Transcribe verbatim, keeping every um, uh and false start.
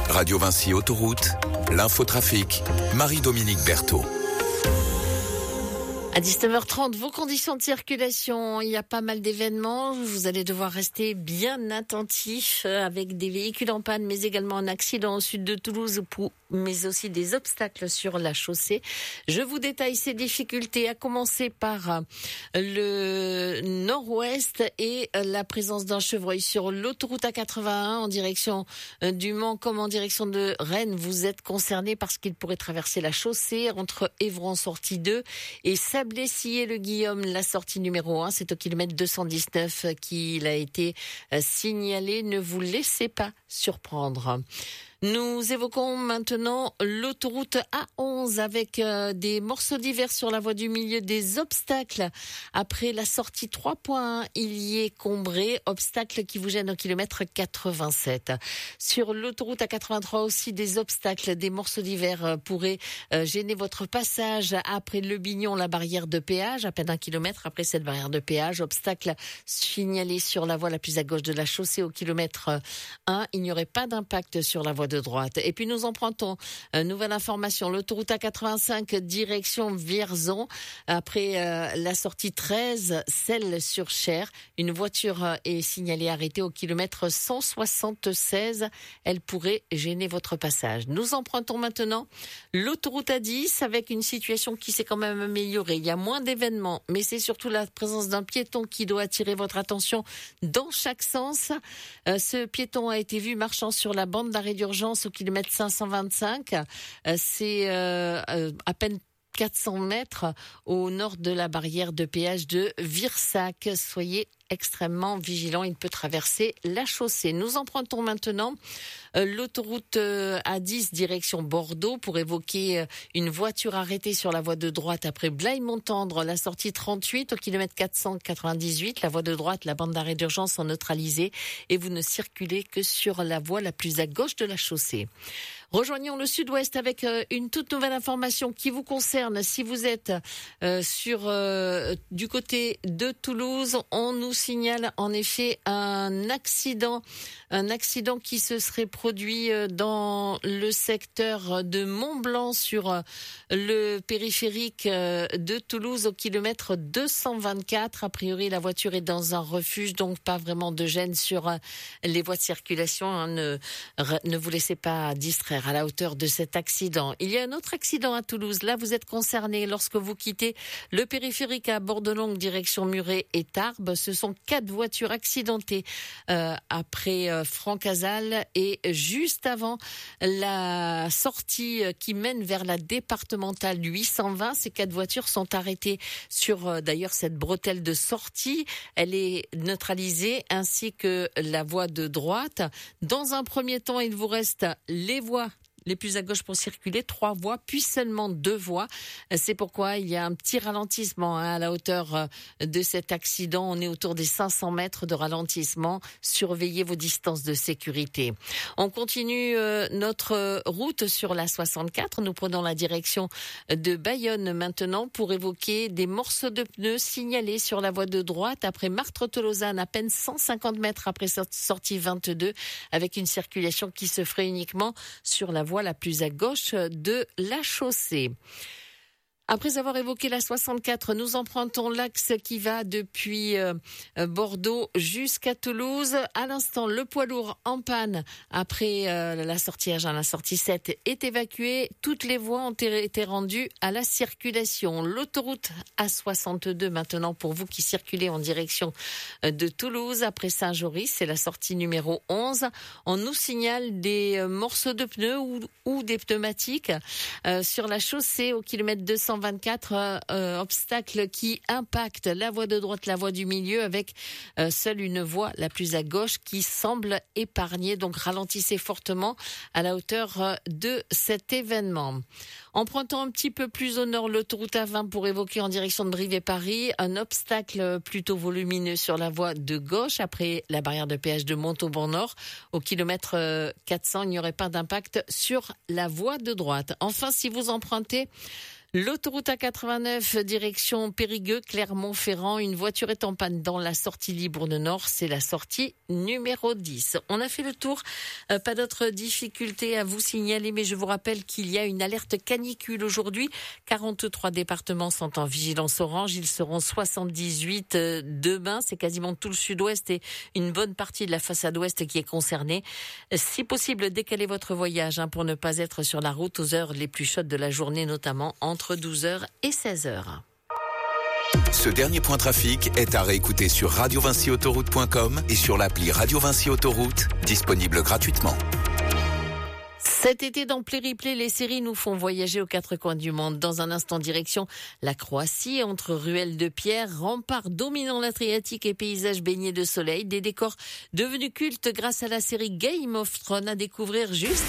Radio Vinci Autoroute, l'infotrafic, Marie-Dominique Berthaud. À dix-neuf heures trente, vos conditions de circulation, il y a pas mal d'événements. Vous allez devoir rester bien attentif avec des véhicules en panne, mais également un accident au sud de Toulouse, mais aussi des obstacles sur la chaussée. Je vous détaille ces difficultés, à commencer par le nord-ouest et la présence d'un chevreuil sur l'autoroute A quatre-vingt-un en direction du Mans comme en direction de Rennes. Vous êtes concernés parce qu'il pourrait traverser la chaussée entre Évron sortie deux et Sablé-Sillé-le-Guillaume, la sortie numéro un, c'est au kilomètre deux cent dix-neuf qu'il a été signalé. Ne vous laissez pas surprendre. Nous évoquons maintenant l'autoroute A onze avec euh, des morceaux divers sur la voie du milieu, des obstacles. Après la sortie trois point un, il y est Combré, obstacle qui vous gêne au kilomètre quatre-vingt-sept. Sur l'autoroute A quatre-vingt-trois aussi, des obstacles, des morceaux divers euh, pourraient euh, gêner votre passage après Le Bignon, la barrière de péage, à peine un kilomètre après cette barrière de péage. Obstacle signalé sur la voie la plus à gauche de la chaussée au kilomètre un. Il n'y aurait pas d'impact sur la voie de droite. Et puis nous empruntons une nouvelle information, l'autoroute A quatre-vingt-cinq direction Vierzon, après euh, la sortie treize, Celles-sur-Cher, une voiture est signalée arrêtée au kilomètre cent soixante-seize, elle pourrait gêner votre passage. Nous empruntons maintenant l'autoroute A dix avec une situation qui s'est quand même améliorée. Il y a moins d'événements, mais c'est surtout la présence d'un piéton qui doit attirer votre attention dans chaque sens. Euh, ce piéton a été vu marchant sur la bande d'arrêt d'urgence au kilomètre cinq cent vingt-cinq. Euh, c'est euh, euh, à peine quatre cents mètres au nord de la barrière de péage de Virsac. Soyez extrêmement vigilants, il peut traverser la chaussée. Nous empruntons maintenant euh, l'autoroute euh, A dix direction Bordeaux pour évoquer euh, une voiture arrêtée sur la voie de droite après Blaye-Montendre, la sortie trente-huit au kilomètre quatre cent quatre-vingt-dix-huit. La voie de droite, la bande d'arrêt d'urgence sont neutralisées et vous ne circulez que sur la voie la plus à gauche de la chaussée. Rejoignons le sud-ouest avec euh, une toute nouvelle information qui vous concerne. Si vous êtes euh, sur euh, du côté de Toulouse, on nous signale en effet un accident, un accident qui se serait produit euh, dans le secteur de Mont-Blanc sur euh, le périphérique euh, de Toulouse au kilomètre deux cent vingt-quatre. A priori, la voiture est dans un refuge, donc pas vraiment de gêne sur euh, les voies de circulation. Hein. Ne, ne vous laissez pas distraire à la hauteur de cet accident. Il y a un autre accident à Toulouse. Là, vous êtes concerné lorsque vous quittez le périphérique à Bordelongue, direction Muret et Tarbes. Ce sont quatre voitures accidentées euh, après euh, Francazal et juste avant la sortie qui mène vers la départementale huit cent vingt. Ces quatre voitures sont arrêtées sur euh, d'ailleurs cette bretelle de sortie. Elle est neutralisée ainsi que la voie de droite. Dans un premier temps, il vous reste les voies les plus à gauche pour circuler, trois voies, puis seulement deux voies. C'est pourquoi il y a un petit ralentissement hein, à la hauteur de cet accident. On est autour des cinq cents mètres de ralentissement. Surveillez vos distances de sécurité. On continue euh, notre route sur la soixante-quatre. Nous prenons la direction de Bayonne maintenant pour évoquer des morceaux de pneus signalés sur la voie de droite après Martres-Tolosane, à peine cent cinquante mètres après sortie vingt-deux, avec une circulation qui se ferait uniquement sur la voie la plus à gauche de la chaussée. Après avoir évoqué la soixante-quatre, nous empruntons l'axe qui va depuis euh, Bordeaux jusqu'à Toulouse. À l'instant, le poids lourd en panne après euh, la sortie Agen, la sortie sept est évacué. Toutes les voies ont été rendues à la circulation. L'autoroute A soixante-deux maintenant pour vous qui circulez en direction de Toulouse. Après Saint-Joris, c'est la sortie numéro onze. On nous signale des euh, morceaux de pneus ou, ou des pneumatiques euh, sur la chaussée au kilomètre deux cent vingt-quatre, euh, euh, obstacles qui impactent la voie de droite, la voie du milieu, avec euh, seule une voie la plus à gauche qui semble épargnée. Donc ralentissez fortement à la hauteur euh, de cet événement. Empruntant un petit peu plus au nord l'autoroute A vingt pour évoquer en direction de Brive et Paris, un obstacle plutôt volumineux sur la voie de gauche après la barrière de péage de Montauban-Nord. Au kilomètre quatre cents, il n'y aurait pas d'impact sur la voie de droite. Enfin, si vous empruntez L'autoroute A quatre-vingt-neuf, direction Périgueux, Clermont-Ferrand. Une voiture est en panne dans la sortie Libourne-Nord. C'est la sortie numéro dix. On a fait le tour. Euh, pas d'autres difficultés à vous signaler, mais je vous rappelle qu'il y a une alerte canicule aujourd'hui. quarante-trois départements sont en vigilance orange. Ils seront soixante-dix-huit euh, demain. C'est quasiment tout le sud-ouest et une bonne partie de la façade ouest qui est concernée. Si possible, décalez votre voyage hein, pour ne pas être sur la route aux heures les plus chaudes de la journée, notamment entre entre douze heures et seize heures. Ce dernier point trafic est à réécouter sur radio vinci autoroute point com et sur l'appli Radio Vinci Autoroute, disponible gratuitement. Cet été, dans Play-Replay, les séries nous font voyager aux quatre coins du monde. Dans un instant, direction la Croatie, entre ruelles de pierre, remparts dominant l'Adriatique et paysages baignés de soleil. Des décors devenus cultes grâce à la série Game of Thrones à découvrir juste